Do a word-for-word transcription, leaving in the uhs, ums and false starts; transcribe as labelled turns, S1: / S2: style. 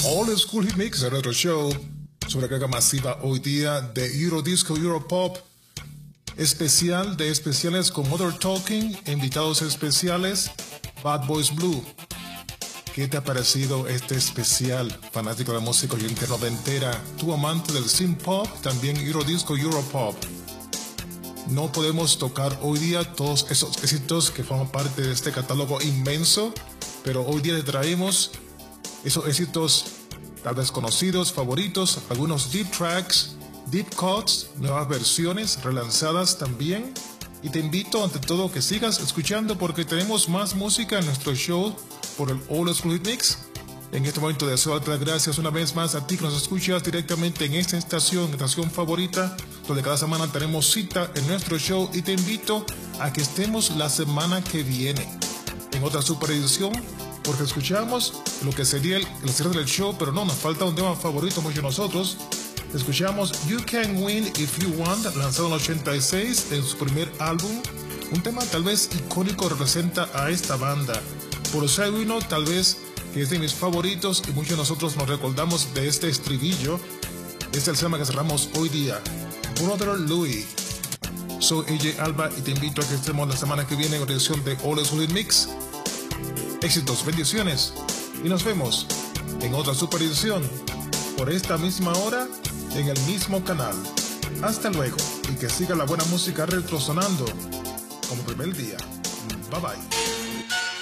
S1: Old School Hit Mix, el retro show sobre carga masiva hoy día de Eurodisco, Europop, especial de especiales con Modern Talking, invitados especiales, Bad Boys Blue. ¿Qué te ha parecido este especial? Fanático de música oyente noventera, tu amante del synth pop, también Eurodisco, Europop. No podemos tocar hoy día todos esos éxitos que forman parte de este catálogo inmenso, pero hoy día le traemos esos éxitos tal vez conocidos, favoritos, algunos deep tracks, deep cuts, nuevas versiones relanzadas también. Y te invito ante todo que sigas escuchando porque tenemos más música en nuestro show por el Old School Hit Mix. En este momento deseo darte las gracias una vez más a ti que nos escuchas directamente en esta estación, estación favorita, donde cada semana tenemos cita en nuestro show y te invito a que estemos la semana que viene en otra super edición, porque escuchamos lo que sería el, el cierre del show, pero no, nos falta un tema favorito mucho de nosotros. Escuchamos You Can Win If You Want, lanzado en el ochenta y seis en su primer álbum, un tema tal vez icónico, representa a esta banda. Por ser uno tal vez que es de mis favoritos y muchos de nosotros nos recordamos de este estribillo. Este es el tema que cerramos hoy día, Brother Louie. Soy A J Alba y te invito a que estemos la semana que viene en la edición de Old School Hit Mix. Éxitos, bendiciones y nos vemos en otra super edición por esta misma hora en el mismo canal. Hasta luego y que siga la buena música retro sonando como el primer día. Bye bye.